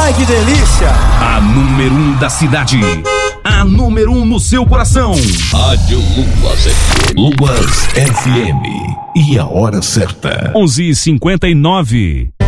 Ai, que delícia! A número 1 da cidade. A número 1 no seu coração. Rádio Lubas FM. Lubas FM. E a hora certa. 11h59.